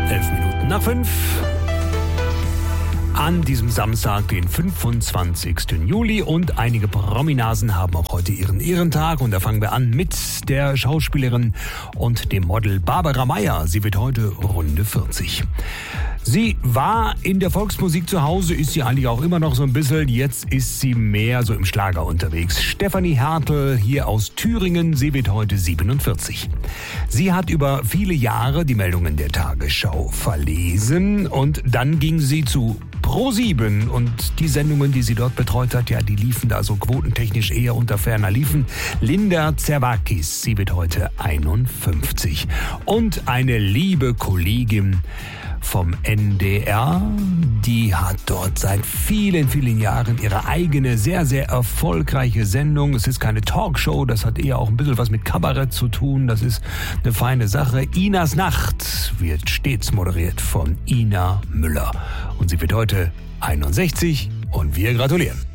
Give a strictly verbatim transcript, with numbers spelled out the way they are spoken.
Elf Minuten nach fünf. An diesem Samstag, den fünfundzwanzigsten Juli, und einige Prominasen haben auch heute ihren Ehrentag, und da fangen wir an mit der Schauspielerin und dem Model Barbara Meyer. Sie wird heute Runde vierzig. Sie war in der Volksmusik zu Hause, ist sie eigentlich auch immer noch so ein bisschen. Jetzt ist sie mehr so im Schlager unterwegs. Stefanie Hertel hier aus Thüringen, sie wird heute siebenundvierzig. Sie hat über viele Jahre die Meldungen der Tagesschau verlesen, und dann ging sie zu ProSieben, und die Sendungen, die sie dort betreut hat, ja, die liefen da so quotentechnisch eher unter ferner Liefen. Linda Zerwakis, sie wird heute einundfünfzig. Und eine liebe Kollegin vom N D R, die hat dort seit vielen, vielen Jahren ihre eigene, sehr, sehr erfolgreiche Sendung. Es ist keine Talkshow, das hat eher auch ein bisschen was mit Kabarett zu tun. Das ist eine feine Sache. Inas Nacht wird stets moderiert von Ina Müller. Und sie wird heute einundsechzig, und wir gratulieren.